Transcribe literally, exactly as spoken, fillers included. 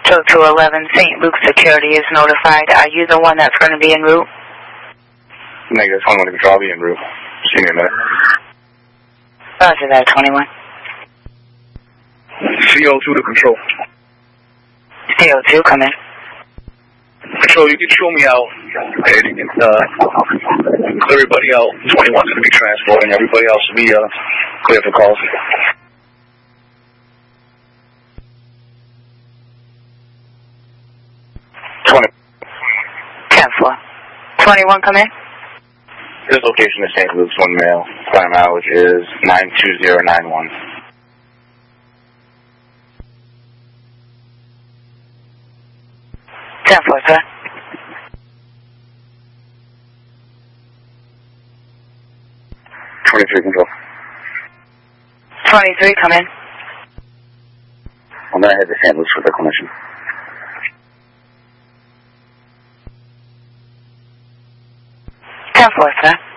So two eleven Saint Luke Security is notified. Are you the one that's going to be en route? Negative, twenty-one to control, I'll be en route. Just give me a minute. Roger that, twenty-one. C O two to control. C O two, come in. Control, you can show me out. And you can, uh, clear everybody out. twenty-one's going to be transporting. Everybody else will be, uh, clear for calls. twenty. ten four. twenty-one, come in. This location is Saint Luke's, one male. Time mileage is nine two zero nine one. ten four, sir. twenty-three, control. twenty-three, come in. I'm going to head to Saint Luke's for the clinician. ten four, sir.